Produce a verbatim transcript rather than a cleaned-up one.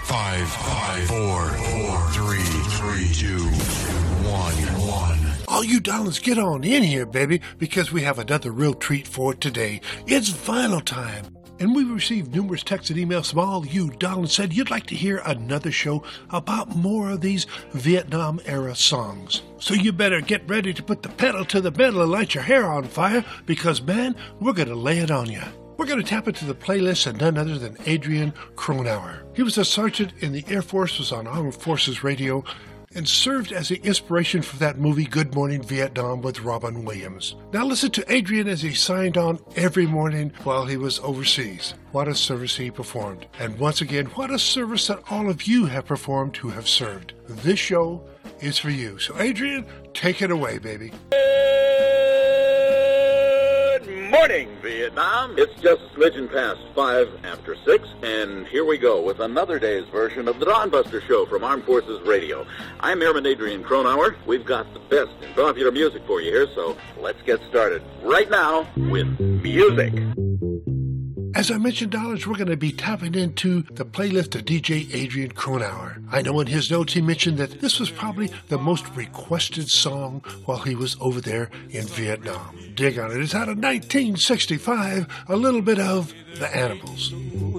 Five, five, four, four, three, three, two, one, one. All you darlings, get on in here, baby, because we have another real treat for today. It's vinyl time. And we received numerous texts and emails from all you darlings said you'd like to hear another show about more of these Vietnam-era songs. So you better get ready to put the pedal to the metal and light your hair on fire, because, man, we're going to lay it on you. We're going to tap into the playlist of none other than Adrian Cronauer. He was a sergeant in the Air Force, was on Armed Forces Radio, and served as the inspiration for that movie Good Morning Vietnam with Robin Williams. Now listen to Adrian as he signed on every morning while he was overseas. What a service he performed. And once again, what a service that all of you have performed who have served. This show is for you. So Adrian, take it away, baby. Good morning, Vietnam. It's just a smidgen past five after six, and here we go with another day's version of the Dawn Buster Show from Armed Forces Radio. I'm Airman Adrian Cronauer. We've got the best in popular music for you here, so let's get started right now with music. As I mentioned, dollars, we're going to be tapping into the playlist of D J Adrian Cronauer. I know in his notes he mentioned that this was probably the most requested song while he was over there in Vietnam. Dig on it. It's out of nineteen sixty-five, a little bit of The Animals.